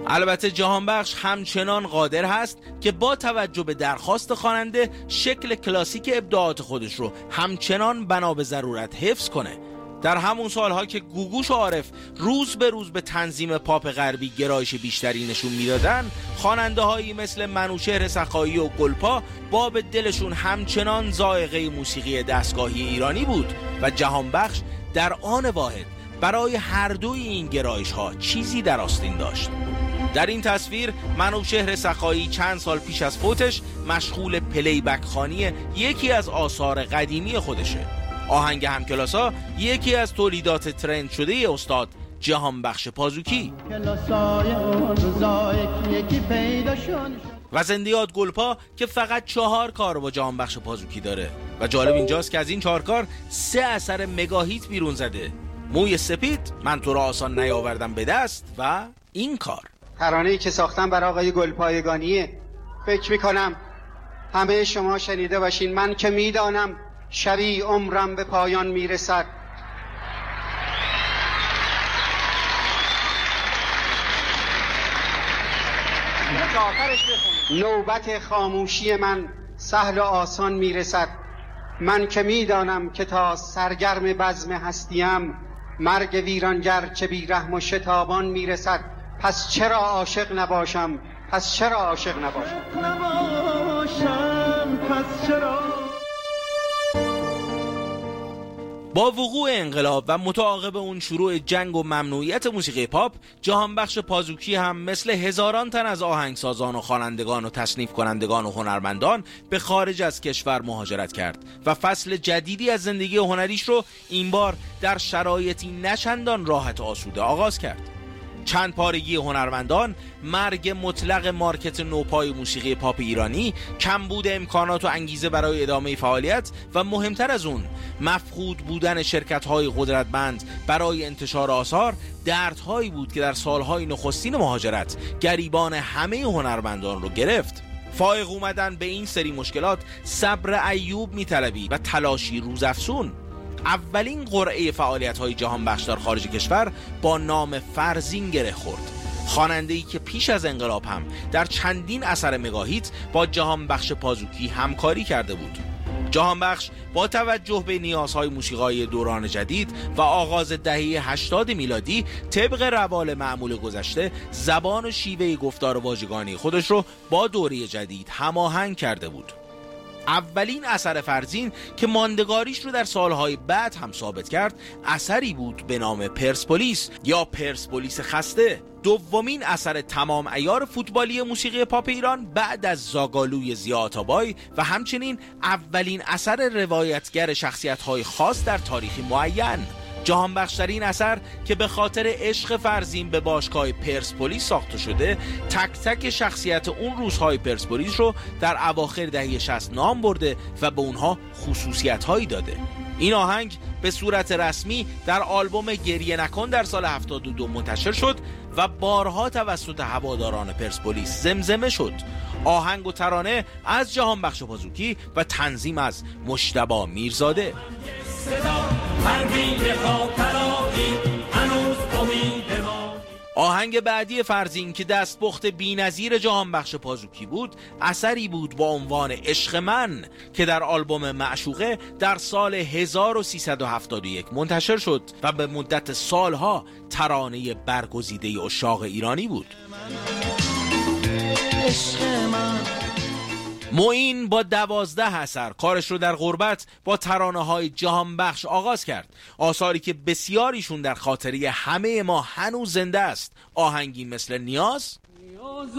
البته جهانبخش همچنان قادر هست که با توجه به درخواست خواننده شکل کلاسیک ابداعات خودش رو همچنان بنا به ضرورت حفظ کنه. در همون سالها که گوگوش و عارف روز به روز به تنظیم پاپ غربی گرایش بیشتری نشون میدادن، خواننده هایی مثل منوچهر سخایی و گلپا باب دلشون همچنان ذائقه موسیقی دستگاهی ایرانی بود و جهانبخش در آن واحد برای هر دوی این گرایش ها چیزی در آستین داشت. در این تصویر منوچهر سخایی چند سال پیش از فوتش مشغول پلی بک خوانی یکی از آثار قدیمی خودشه. آهنگ همکلاسا یکی از تولیدات ترند شده استاد جهانبخش پازوکی و زندیات گلپا که فقط 4 کار با جهانبخش پازوکی داره و جالب اینجاست که از این 4 کار 3 اثر مگاهیت بیرون زده: موی سپید، من تو را آسان نیاوردم به دست و این کار. ترانه‌ای که ساختم برای آقای گلپایگانیه. فکر میکنم همه شما شنیده باشین. من که میدانم شبی عمرم به پایان میرسد، نوبت خاموشی من سهل و آسان میرسد. من که میدانم که تا سرگرم بزم هستیم، مرگ ویرانگر چه بی رحم و شتابان میرسد. پس چرا عاشق نباشم، پس چرا عاشق نباشم. با وقوع انقلاب و متعاقب اون شروع جنگ و ممنوعیت موسیقی پاپ، جهانبخش پازوکی هم مثل هزاران تن از آهنگسازان و خوانندگان و تصنیف کنندگان و هنرمندان به خارج از کشور مهاجرت کرد و فصل جدیدی از زندگی هنریش رو این بار در شرایطی نچندان راحت و آسوده آغاز کرد. چند پارگی هنرمندان، مرگ مطلق مارکت نوپای موسیقی پاپ ایرانی، کمبود امکانات و انگیزه برای ادامه فعالیت و مهمتر از اون مفقود بودن شرکت‌های قدرتمند برای انتشار آثار، دردهایی بود که در سالهای نخستین مهاجرت گریبان همه هنرمندان رو گرفت. فائق اومدن به این سری مشکلات صبر ایوب می‌طلبید و تلاشی روزافزون. اولین قرعه فعالیت‌های جهانبخش در خارج کشور با نام فرزین گره خورد. خواننده‌ای که پیش از انقلاب هم در چندین اثر مگاهیت با جهانبخش پازوکی همکاری کرده بود. جهانبخش با توجه به نیازهای موسیقایی دوران جدید و آغاز دهه 80 میلادی طبق روال معمول گذشته، زبان و شیوه گفتار واژگانی خودش رو با دوره جدید هماهنگ کرده بود. اولین اثر فرزین که ماندگاریش رو در سالهای بعد هم ثابت کرد، اثری بود به نام پرسپولیس یا پرسپولیس خسته. دومین اثر تمام عیار فوتبالی موسیقی پاپ ایران بعد از زاگالوی ضیا آتابای و همچنین اولین اثر روایتگر شخصیت‌های خاص در تاریخی معین. جهانبخش در این اثر که به خاطر عشق فرزین به باشگاه پرسپولیس ساخته شده، تک تک شخصیت اون روزهای پرسپولیس رو در اواخر دهه 60 نام برده و به اونها خصوصیت‌هایی داده. این آهنگ به صورت رسمی در آلبوم گریه نکن در سال 72 منتشر شد و بارها توسط هواداران پرسپولیس زمزمه شد. آهنگ و ترانه از جهانبخش پازوکی و تنظیم از مجتبی میرزاده. آهنگ بعدی فرزین که دستپخت بی‌نظیر جهانبخش پازوکی بود، اثری بود با عنوان عشق من که در آلبوم معشوقه در سال 1371 منتشر شد و به مدت سالها ترانه برگزیده عشاق ایرانی بود. عشق من. معین با 12 اثر کارش رو در غربت با ترانه‌های جهانبخش آغاز کرد، آثاری که بسیاریشون در خاطره همه ما هنوز زنده است. آهنگی مثل نیاز